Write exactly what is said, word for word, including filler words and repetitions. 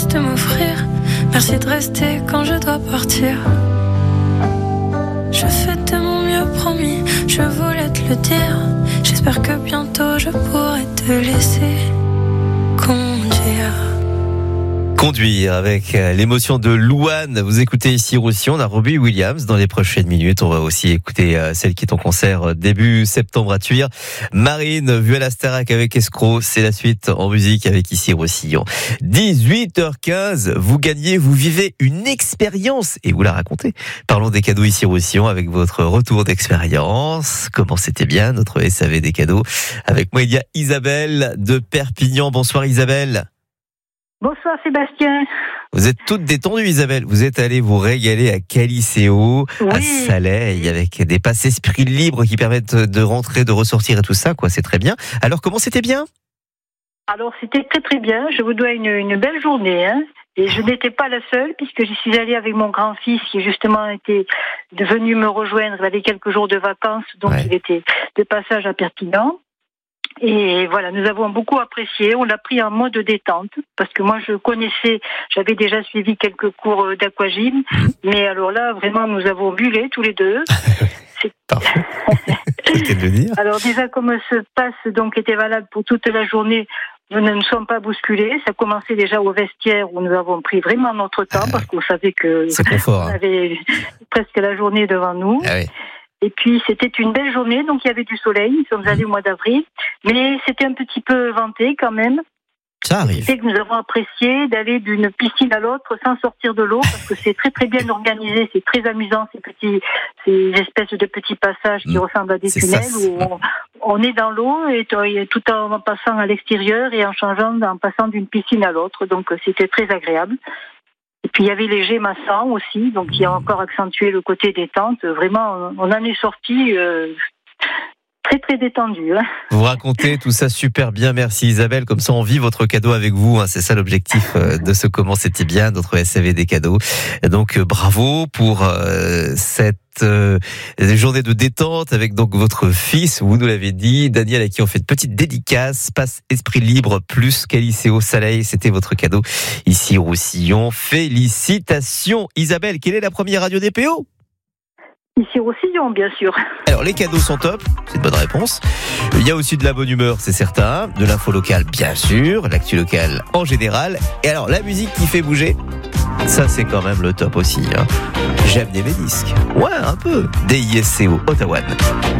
juste m'offrir. Merci de rester quand je dois partir. Je fais de mon mieux, promis, je voulais te le dire. J'espère que bientôt je pourrai te laisser conduire. Conduire avec l'émotion de Louane. Vous écoutez ici Roussillon, on a Robbie Williams. Dans les prochaines minutes, on va aussi écouter celle qui est en concert début septembre à Tuire. Marine, vue à la Starac avec Escroc. C'est la suite en musique avec ici Roussillon. dix-huit heures quinze, vous gagnez, vous vivez une expérience et vous la racontez. Parlons des cadeaux ici Roussillon avec votre retour d'expérience. Comment c'était bien notre S A V des cadeaux. Avec moi, il y a Isabelle de Perpignan. Bonsoir Isabelle. Bonsoir Sébastien. Vous êtes toute détendue Isabelle, vous êtes allée vous régaler à Caliceo, oui. à Saleil, avec des passes esprit libre qui permettent de rentrer, de ressortir et tout ça, quoi. C'est très bien. Alors comment c'était bien ? Alors c'était très très bien, je vous dois une, une belle journée, hein. Et je n'étais pas la seule, puisque j'y suis allée avec mon grand-fils qui justement était venu me rejoindre, il avait quelques jours de vacances, donc ouais. il était de passage à Perpignan. Et voilà, nous avons beaucoup apprécié. On l'a pris en mode détente parce que moi je connaissais, j'avais déjà suivi quelques cours d'aquagym, mmh. mais alors là vraiment nous avons bullé tous les deux. C'est parfait. C'est de le dire. Alors déjà comme ce pass donc était valable pour toute la journée, nous ne nous sommes pas bousculés. Ça commençait déjà au vestiaire où nous avons pris vraiment notre temps parce qu'on savait que c'est confort, on hein. avait presque la journée devant nous. Ah oui. Et puis c'était une belle journée, donc il y avait du soleil, nous sommes allés au mois d'avril, mais c'était un petit peu venté quand même. Ça arrive. C'est que nous avons apprécié d'aller d'une piscine à l'autre sans sortir de l'eau, parce que c'est très très bien organisé, c'est très amusant ces petits, ces espèces de petits passages qui mmh. ressemblent à des c'est tunnels ça, où on, on est dans l'eau et tout en passant à l'extérieur et en changeant, en passant d'une piscine à l'autre, donc c'était très agréable. Et puis il y avait les jets massants aussi, donc qui a encore accentué le côté détente. Vraiment, on en est sorti euh, très très détendu. Hein. Vous racontez tout ça super bien, merci Isabelle. Comme ça, on vit votre cadeau avec vous. Hein. C'est ça l'objectif de ce Comment c'était bien, notre S A V des cadeaux. Donc euh, bravo pour euh, cette Euh, journée de détente avec donc votre fils, vous nous l'avez dit, Daniel, à qui on fait une petite dédicace, passe esprit libre plus Caliceo Saleil, c'était votre cadeau ici Roussillon. Félicitations Isabelle, quelle est la première radio des P O ? Ici Roussillon, bien sûr. Alors les cadeaux sont top, c'est une bonne réponse. Il y a aussi de la bonne humeur, c'est certain, de l'info locale bien sûr, l'actu locale en général, et alors la musique qui fait bouger, ça c'est quand même le top aussi, hein. J'aime des mes disques. Ouais, un peu. D I S C O, Ottawa.